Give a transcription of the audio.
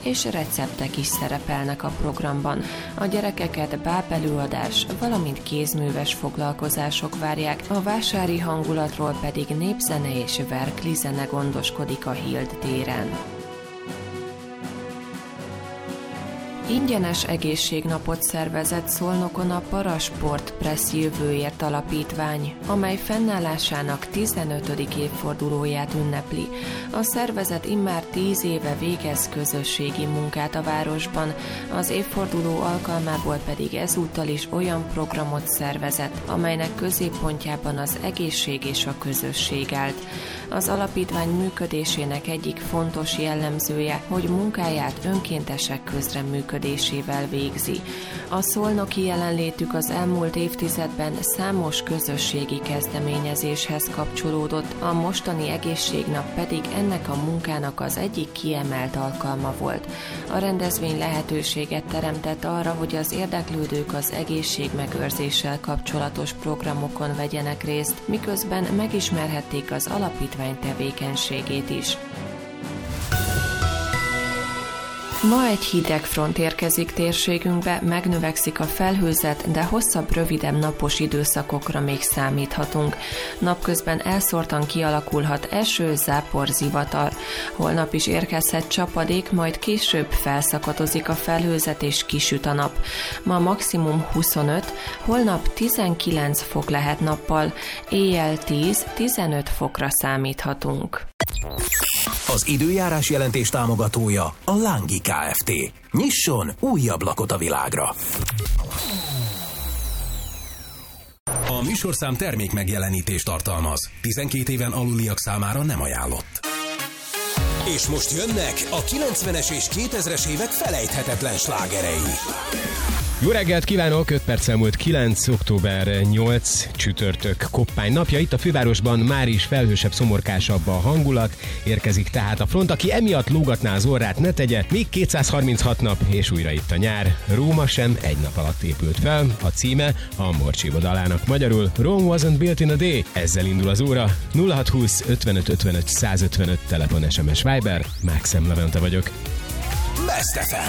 és receptek is szerepelnek a programban. A gyerekeket bábelőadás, valamint kézműves foglalkozások várják, a vásári hangulatról pedig népzene és verklizene gondoskodik a Hild téren. Ingyenes egészségnapot szervezett Szolnokon a Parasport Press Jövőért Alapítvány, amely fennállásának 15. évfordulóját ünnepli. A szervezet immár 10 éve végez közösségi munkát a városban, az évforduló alkalmából pedig ezúttal is olyan programot szervezett, amelynek középpontjában az egészség és a közösség állt. Az alapítvány működésének egyik fontos jellemzője, hogy munkáját önkéntesek közreműködésével végzi. A szolnoki jelenlétük az elmúlt évtizedben számos közösségi kezdeményezéshez kapcsolódott, a mostani egészségnap pedig ennek a munkának az egyik kiemelt alkalma volt. A rendezvény lehetőséget teremtett arra, hogy az érdeklődők az egészségmegőrzéssel kapcsolatos programokon vegyenek részt, miközben megismerhették az alapítvány tevékenységét is. Ma egy hideg front érkezik térségünkbe, megnövekszik a felhőzet, de hosszabb, rövidebb napos időszakokra még számíthatunk. Napközben elszórtan kialakulhat eső, zápor, zivatar. Holnap is érkezhet csapadék, majd később felszakadozik a felhőzet és kisüt a nap. Ma maximum 25, holnap 19 fok lehet nappal, éjjel 10-15 fokra számíthatunk. Az időjárás jelentés támogatója a Lángi Kft. Nyisson új ablakot a világra! A műsorszám termék megjelenítést tartalmaz. 12 éven aluliak számára nem ajánlott. És most jönnek a 90-es és 2000-es évek felejthetetlen slágerei. Jó reggelt kívánok! 5 perc elmúlt 9. október 8. csütörtök koppány napja. Itt a fővárosban már is felhősebb, szomorkásabb a hangulat. Érkezik tehát a front, aki emiatt lógatná az orrát, ne tegye. Még 236 nap, és újra itt a nyár. Róma sem egy nap alatt épült fel. A címe a Morcséba dalának, magyarul Rome wasn't built in a day. Ezzel indul az óra. 0620 55 55 155 telefon, SMS, Viber. Maxim Levente vagyok. Best FM.